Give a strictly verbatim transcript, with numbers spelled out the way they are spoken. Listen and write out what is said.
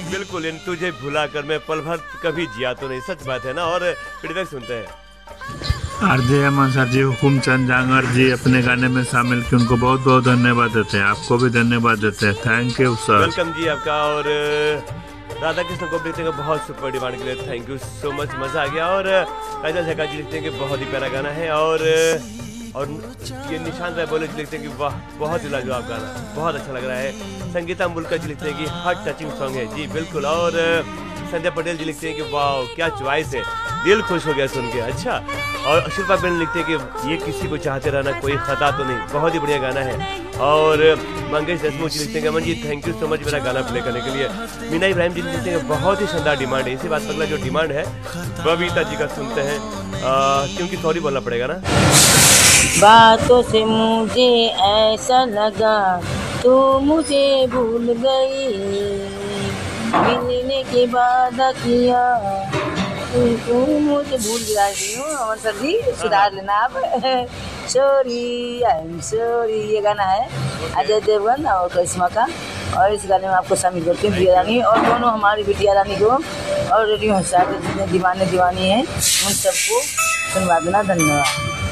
बिल्कुल, इन तुझे भुला कर मैं पल भर कभी जिया तो नहीं, सच बात है ना। और फीडबैक सुनते हैं। आरजे अमन सर जी, हुकुमचंद जांगर जी अपने गाने में शामिल किए, उनको बहुत बहुत धन्यवाद देते हैं। आपको भी धन्यवाद देते हैं, थैंक यू सर। वेलकम जी आपका। और राधा कृष्ण को लिखते हैं बहुत सुपर डिमांड के लिए, थैंक यू सो मच, मजा आ गया। और काजल झक्का जी लिखते हैं कि बहुत ही प्यारा गाना है। और और ये निशान राय बोले जी लिखते हैं कि वाह बहुत ही लाजवाब गाना, बहुत अच्छा लग रहा है। संगीता मुल्का जी लिखते हैं कि हार्ट टचिंग सॉन्ग है जी, बिल्कुल। और संजय पटेल जी लिखते हैं कि वाह क्या चॉइस है, दिल खुश हो गया सुन के। अच्छा। और शिल्पा बेन लिखते हैं कि ये किसी को चाहते रहना कोई खता तो नहीं, बहुत ही बढ़िया गाना है। और मंगेश देशमुख जी लिखते हैं कि Aman ji thank you so much मेरा गाना प्ले करने के लिए। मीना इब्राहिम जी लिखते हैं बहुत ही शानदार डिमांड है। इसी बात पर अगला जो डिमांड है बबीता जी का सुनते हैं, आ, क्योंकि सॉरी बोलना पड़ेगा ना। बातों से मुझे ऐसा लगा तू मुझे भूल गई, मिलने के बाद किया तू मुझे भूल गई हो। अमन सर जी सुधार लेना आप। सॉरी आई एम सॉरी, ये गाना है अजय देवगन और करिश्मा का। और इस गाने में आपको शामिल करते हैं बिटिया रानी, और दोनों हमारी बिटिया रानी को और रेडियो हंसा जितने दीवाने दीवानी हैं उन सबको सुनवा देना। धन्यवाद।